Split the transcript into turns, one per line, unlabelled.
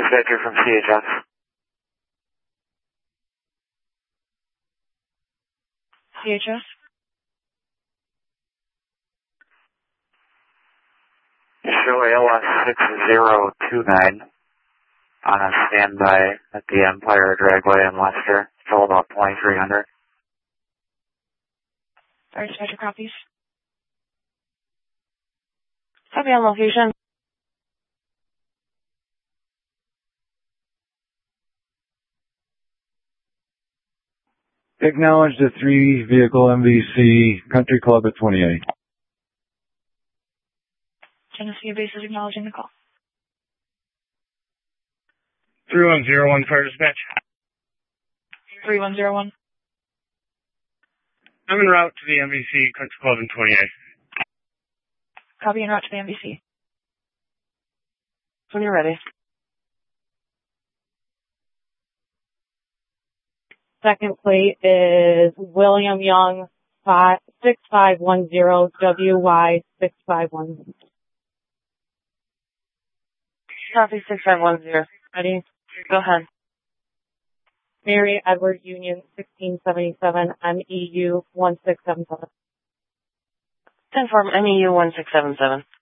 Dispatcher from CHS.
CHS?
Show ALS 6029 on a standby at the Empire Dragway in Leicester. Till about 2300.
Sorry, dispatcher copies.
Copy on location.
Acknowledge the 3-vehicle MVC Country Club at 28.
Genesee base is acknowledging the call.
3101 Fire Dispatch.
3101.
I'm en route to the MVC Country Club in 28.
Copy en route to the MVC.
When you're ready. Second plate is William Young 6510 WY6510. Copy 6510. Ready? Go ahead. Mary Edward Union 1677 MEU 1677.
Inform MEU 1677.